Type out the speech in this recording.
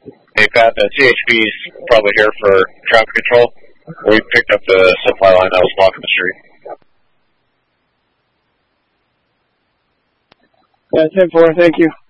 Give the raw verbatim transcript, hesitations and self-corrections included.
Hey, Pat, the C H P's probably here for traffic control. We picked up the supply line that was blocking the street. Yeah, ten four, thank you.